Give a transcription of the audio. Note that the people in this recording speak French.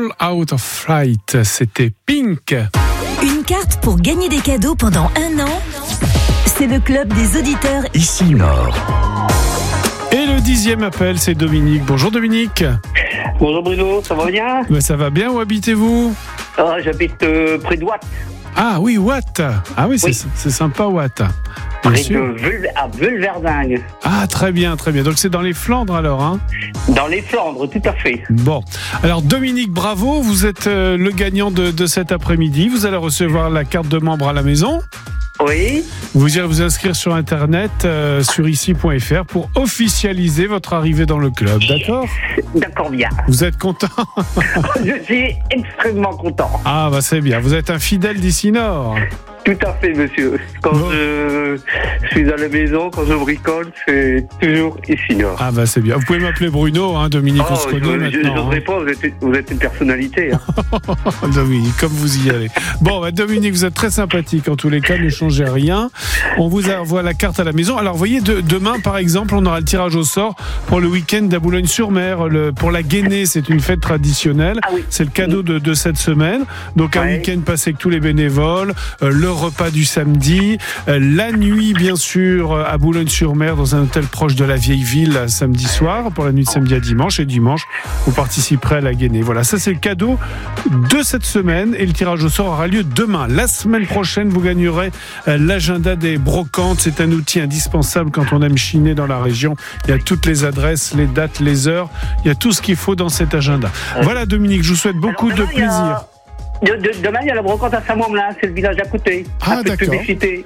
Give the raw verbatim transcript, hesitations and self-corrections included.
All Out of Fright, c'était Pink. Une carte pour gagner des cadeaux pendant un an, c'est le club des auditeurs Ici Nord. Et le dixième appel, c'est Dominique. Bonjour Dominique. Bonjour Bruno, ça va bien? Ben, ça va bien, où habitez-vous? Ah, j'habite euh, près de Watt. Ah oui, Watt. Ah oui, c'est, Oui. c'est sympa Watt. Bien Près sûr. de Vul- à Vulverdingue. Ah très bien, très bien. Donc c'est dans les Flandres alors, hein? Dans les Flandres, tout à fait. Bon, alors Dominique, bravo, vous êtes euh, le gagnant de, de cet après-midi. Vous allez recevoir la carte de membre à la maison. Oui. Vous irez vous inscrire sur internet euh, sur ici point f r pour officialiser votre arrivée dans le club, d'accord? D'accord, bien. Vous êtes content? Je suis extrêmement content. Ah bah c'est bien, vous êtes un fidèle d'ici Nord. Tout à fait, monsieur. Quand Bon. je suis à la maison, quand je bricole, c'est toujours ici Nord. Ah bah c'est bien, vous pouvez m'appeler Bruno, hein, Dominique, on se je, connaît je, maintenant. j'oserais pas, vous êtes, vous êtes une personnalité. Hein. hein. Dominique, comme vous y allez. Bon, bah, Dominique, vous êtes très sympathique en tous les cas, ne changez rien. On vous envoie la carte à la maison. Alors, vous voyez, de, demain, par exemple, on aura le tirage au sort pour le week-end d'à Boulogne-sur-Mer. Le, pour la Guénée, c'est une fête traditionnelle. Ah oui. C'est le cadeau de, de cette semaine. Donc, un Ouais. week-end passé avec tous les bénévoles, euh, le repas du samedi, euh, la nuit, bien sûr, euh, à Boulogne-sur-Mer, dans un hôtel proche de la vieille ville, euh, samedi soir, pour la nuit de samedi à dimanche. Et dimanche, vous participerez à la Guénée. Voilà, ça, c'est le cadeau de cette semaine. Et le tirage au sort aura lieu demain. La semaine prochaine, vous gagnerez euh, l'agenda des brocantes. C'est un outil indispensable quand on aime chiner dans la région. Il y a toutes les adresses, les dates, les heures. Il y a tout ce qu'il faut dans cet agenda. Voilà, Dominique, je vous souhaite beaucoup Alors, de demain, il y a- plaisir. De, de, demain, il y a la brocante à Saint-Momelin, c'est le village à côté. Ah, Un peu de d'accord. publicité.